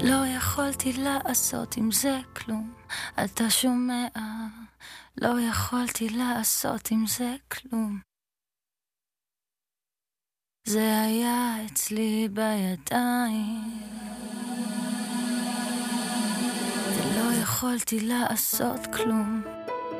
לא יכולתי לעשות עם זה כלום, אתה שומע? לא יכולתי לעשות עם זה כלום. זה היה אצלי בידיים, ולא יכולתי לעשות כלום.